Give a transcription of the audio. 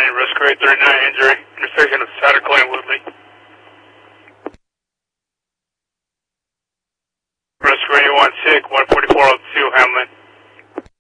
Rescue 839 injury, intersection of Satterclaw and Woodley. Rescue 81 sick, 14402 Hamlin.